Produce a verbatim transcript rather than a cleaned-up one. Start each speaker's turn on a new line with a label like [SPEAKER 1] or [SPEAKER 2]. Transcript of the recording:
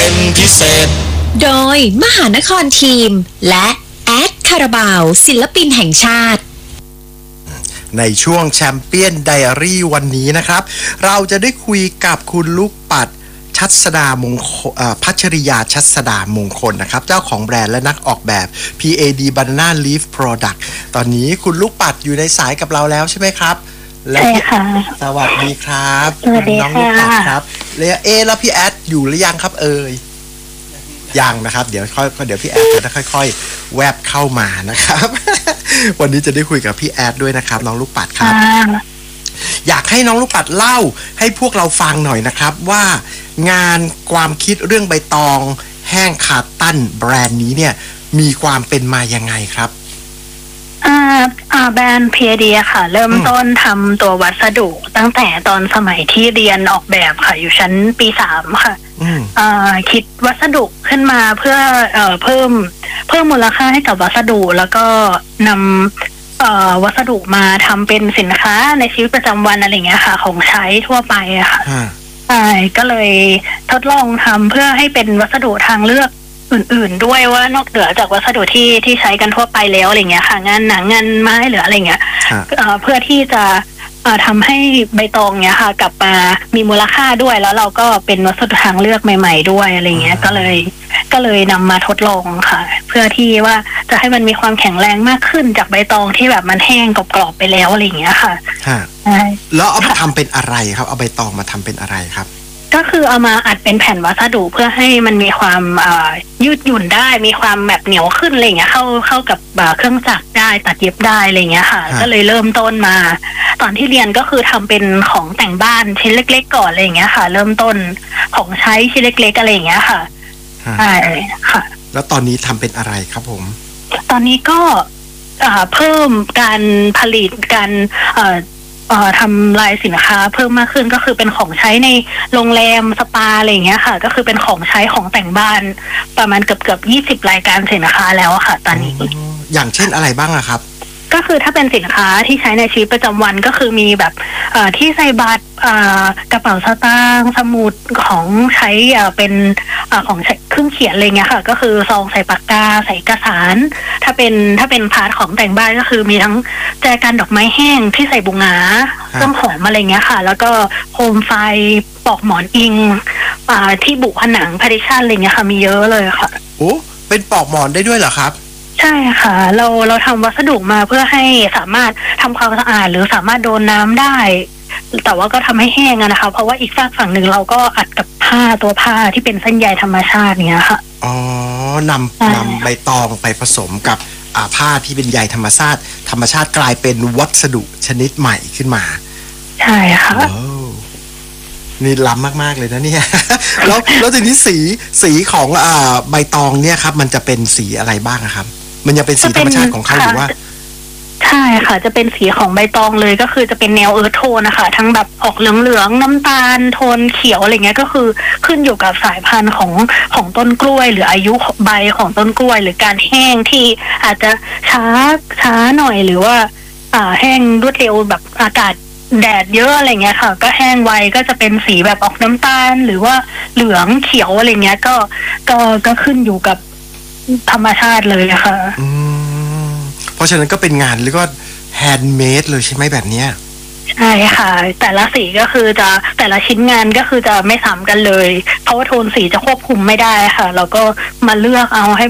[SPEAKER 1] เป็นพิเศษ
[SPEAKER 2] โดยมหานครทีมและแอดคาราบาวศิลปินแห่งชาติ
[SPEAKER 3] ในช่วงแชมเปี้ยนไดอารี่วันนี้นะครับเราจะได้คุยกับคุณลูกปัดชัศดามงคลพัชริยาชัศดามงคลนะครับเจ้าของแบรนด์และนักออกแบบ พี เอ ดี Banana Leaf Product ตอนนี้คุณลูกปัดอยู่ในสายกับเราแล้วใช่ไหมครับ
[SPEAKER 4] ใช่ค่ะ
[SPEAKER 3] สวัสดีครับ
[SPEAKER 4] สวัสดีค่ะ
[SPEAKER 3] น้องลูกปัดครับแล้วเอแล้วพี่แอดอยู่หรือยังครับเอ่ยยังนะครับเดี๋ยวค่อยเดี๋ยวพี่แอดจะค่อยๆแวบเข้ามานะครับ วันนี้จะได้คุยกับพี่แอดด้วยนะครับน้องลูกปัดครับอยากให้น้องลูกปัดเล่าให้พวกเราฟังหน่อยนะครับว่างานความคิดเรื่องใบตองแห้งคาร์ตันแบรนด์นี้เนี่ยมีความเป็นมายังไงครับ
[SPEAKER 4] อ่าอ่าแบรนด์ พี เอ ดี อะค่ะเริ่มต้นทำตัววัสดุตั้งแต่ตอนสมัยที่เรียนออกแบบค่ะอยู่ชั้นปีสามค่ะอ่าคิดวัสดุขึ้นมาเพื่อเอ่อเพิ่มเพิ่มมูลค่าให้กับวัสดุแล้วก็นำเอ่อวัสดุมาทำเป็นสินค้าในชีวิตประจำวันอะไรอย่างเงี้ยค่ะของใช้ทั่วไปอะค่ะใช่ก็เลยทดลองทำเพื่อให้เป็นวัสดุทางเลือกอื่นๆด้วยว่านอกเหนือจากวัสดุที่ที่ใช้กันทั่วไปแล้วอะไรเงี้ยค่ะงานหนังงานไม้หรืออะไรเงี้ยเพื่อที่จะทำให้ใบตองเนี้ยค่ะกลับมามีมูลค่าด้วยแล้วเราก็เป็นวัสดุทางเลือกใหม่ๆด้วยอะไรเงี้ยก็เลยก็เลยนำมาทดลองค่ะเพื่อที่ว่าจะให้มันมีความแข็งแรงมากขึ้นจากใบตองที่แบบมันแห้งกรอบๆไปแล้วอะไรเงี้ยค่ะ
[SPEAKER 3] แล้วเอามาทำเป็นอะไรครับเอาใบตองมาทำเป็นอะไรครับ
[SPEAKER 4] ก็คือเอามาอัดเป็นแผ่นวัสดุเพื่อให้มันมีความยืดหยุ่นได้มีความแบบเหนียวขึ้นอะไรเงี้ยเข้าเข้ากับเครื่องจักรได้ตัดเย็บได้อะไรเงี้ยค่ะก็เลยเริ่มต้นมาตอนที่เรียนก็คือทำเป็นของแต่งบ้านชิ้นเล็กๆก่อนอะไรเงี้ยค่ะเริ่มต้นของใช้ชิ้นเล็กๆอะไรเงี้ยค่ะใช่ค่ะ
[SPEAKER 3] แล้วตอนนี้ทำเป็นอะไรครับผม
[SPEAKER 4] ตอนนี้ก็เพิ่มการผลิตการเอ่อทำลายสินค้าเพิ่มมากขึ้นก็คือเป็นของใช้ในโรงแรมสปาอะไรอย่างเงี้ยค่ะก็คือเป็นของใช้ของแต่งบ้านประมาณเกือบเกือบยี่สิบรายการสินค้าแล้วค่ะตอนนี้
[SPEAKER 3] อย่างเช่นอะไรบ้างอะครับ
[SPEAKER 4] ก็คือถ้าเป็นสินค้าที่ใช้ในชีวิตประจำวันก็คือมีแบบเอ่อที่ใส่บัตรเอ่อกระเป๋าสตางค์สมุดของใช้เอ่อเป็นเอ่อของใช้เครื่องเขียนอะไรเงี้ยค่ะก็คือซองใส่ปากกาใส่เอกสารถ้าเป็นถ้าเป็นพาร์ทของแต่งบ้านก็คือมีทั้งแจกันดอกไม้แห้งที่ใส่บุหงาเครื่องหอมอะไรเงี้ยค่ะแล้วก็โคมไฟปลอกหมอนอิงอ่าที่บุผนังพาร์ติชันอะไรเงี้ยค่ะมีเยอะเลยค่ะ
[SPEAKER 3] โอ้เป็นปลอกหมอนได้ด้วยเหรอครับ
[SPEAKER 4] ใช่ค่ะเราเราทำวัสดุมาเพื่อให้สามารถทำความสะอาดหรือสามารถโดนน้ำได้แต่ว่าก็ทำให้แห้งนะคะเพราะว่าอีกฝากฝั่งหนึ่งเราก็อัดกับผ้าตัวผ้าที่เป็นเส้นใยธรรมชาติเนี้ยค่ะ
[SPEAKER 3] อ๋อนำนำใบตองไปผสมกับอ่าผ้าที่เป็นใยธรรมชาติธรรมชาติกลายเป็นวัสดุชนิดใหม่ขึ้นมา
[SPEAKER 4] ใช่ค่ะ
[SPEAKER 3] นี่ล้ำมากๆเลยนะเนี่ย แล้วแล้วทีนี้สีสีของอ่าใบตองเนี่ยครับมันจะเป็นสีอะไรบ้างครับมันยังเป็นสีธรรมชาติของเขาหรือว่า
[SPEAKER 4] ใช่ค่ะจะเป็นสีของใบตองเลยก็คือจะเป็นแนวเอิร์ธโทนนะคะทั้งแบบออกเหลืองๆน้ำตาลโทนเขียวอะไรเงี้ยก็คือขึ้นอยู่กับสายพันธุ์ของของต้นกล้วยหรืออายุใบของต้นกล้วยหรือการแห้งที่อาจจะช้าช้าหน่อยหรือว่าอ่าแห้งรวดเร็วแบบอากาศแดดเยอะอะไรเงี้ยค่ะก็แห้งไวก็จะเป็นสีแบบออกน้ำตาลหรือว่าเหลืองเขียวอะไรเงี้ยก็ก็ก็ขึ้นอยู่กับธรรมชาติเลยค่ะ
[SPEAKER 3] อืมเพราะฉะนั้นก็เป็นงานหรือก็แฮนด์เมดเลยใช่ไหมแบบเนี้ย
[SPEAKER 4] ใช่ค่ะแต่ละสีก็คือจะแต่ละชิ้นงานก็คือจะไม่ซ้ำกันเลยเพราะว่าโทนสีจะควบคุมไม่ได้ค่ะเราก็มาเลือกเอาให้